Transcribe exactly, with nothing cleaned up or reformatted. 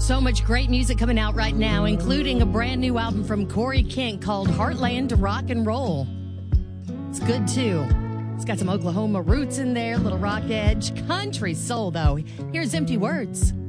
So much great music coming out right now, including a brand new album from Corey Kent called Heartland to Rock and Roll. It's good, too. It's got some Oklahoma roots in there, little rock edge. Country soul, though. Here's Empty Words.